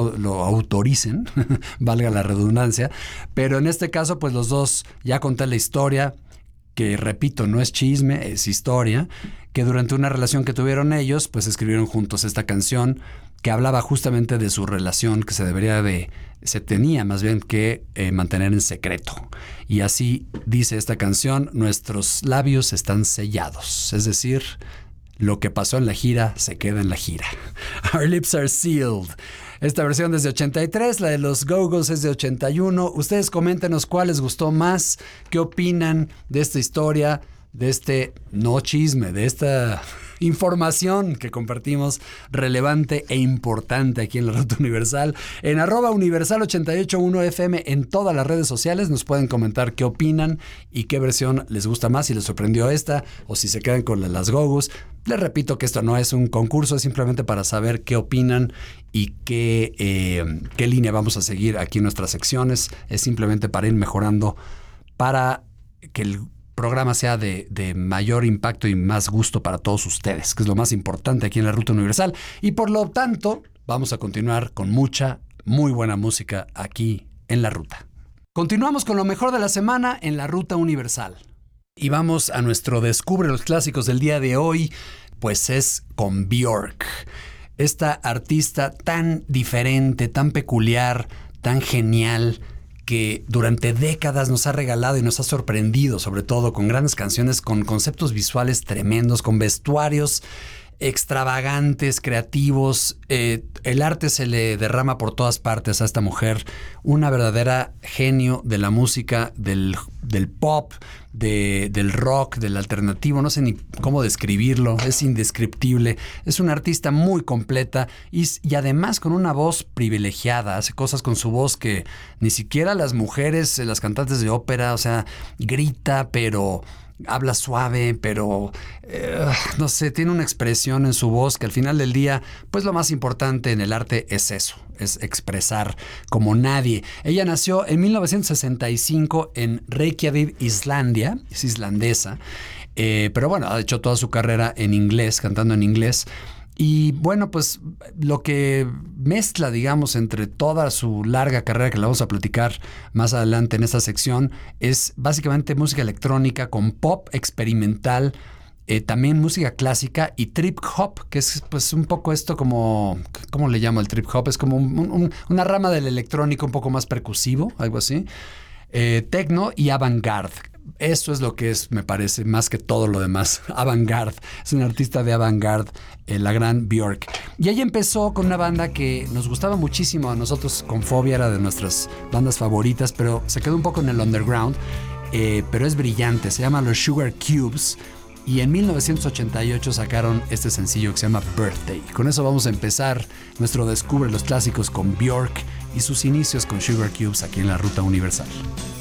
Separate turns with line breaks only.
lo autoricen, valga la redundancia, pero en este caso pues los dos ya conté la historia, que repito, no es chisme, es historia, que durante una relación que tuvieron ellos, pues escribieron juntos esta canción que hablaba justamente de su relación que se tenía más bien que mantener en secreto. Y así dice esta canción: nuestros labios están sellados, es decir, lo que pasó en la gira se queda en la gira. Our lips are sealed. Esta versión es de 83, la de los Go-Go's es de 81. Ustedes coméntenos cuál les gustó más, qué opinan de esta historia, de este no chisme, de esta información que compartimos relevante e importante aquí en la Ruta Universal. En @universal881fm en todas las redes sociales nos pueden comentar qué opinan y qué versión les gusta más, si les sorprendió esta o si se quedan con las Go-Go's. Les repito que esto no es un concurso, es simplemente para saber qué opinan y qué línea vamos a seguir aquí en nuestras secciones. Es simplemente para ir mejorando, para que el programa sea de mayor impacto y más gusto para todos ustedes, que es lo más importante aquí en la Ruta Universal. Y por lo tanto, vamos a continuar con mucha, muy buena música aquí en la Ruta. Continuamos con lo mejor de la semana en la Ruta Universal. Y vamos a nuestro Descubre los Clásicos del día de hoy, pues es con Björk. Esta artista tan diferente, tan peculiar, tan genial, que durante décadas nos ha regalado y nos ha sorprendido, sobre todo con grandes canciones, con conceptos visuales tremendos, con vestuarios extravagantes, creativos. El arte se le derrama por todas partes a esta mujer, una verdadera genio de la música, del pop, del rock, del alternativo. No sé ni cómo describirlo, es indescriptible. Es una artista muy completa y además con una voz privilegiada. Hace cosas con su voz que ni siquiera las mujeres, las cantantes de ópera, o sea, grita, pero habla suave, pero no sé, tiene una expresión en su voz que al final del día, pues lo más importante en el arte es eso, es expresar como nadie. Ella nació en 1965 en Reykjavik, Islandia, es islandesa, pero bueno, ha hecho toda su carrera en inglés, cantando en inglés. Y bueno, pues lo que mezcla, digamos, entre toda su larga carrera, que la vamos a platicar más adelante en esta sección, es básicamente música electrónica con pop experimental, también música clásica y trip hop, que es pues un poco esto como, ¿cómo le llamo el trip hop? Es como una rama del electrónico un poco más percusivo, algo así. Techno y avant-garde. Eso es lo que es, me parece, más que todo lo demás. Avant-garde. Es una artista de avant-garde, la gran Björk. Y ella empezó con una banda que nos gustaba muchísimo a nosotros, con Fobia, era de nuestras bandas favoritas, pero se quedó un poco en el underground. Pero es brillante, se llama los Sugar Cubes. Y en 1988 sacaron este sencillo que se llama Birthday. Con eso vamos a empezar nuestro Descubre los Clásicos con Björk y sus inicios con Sugar Cubes aquí en la Ruta Universal.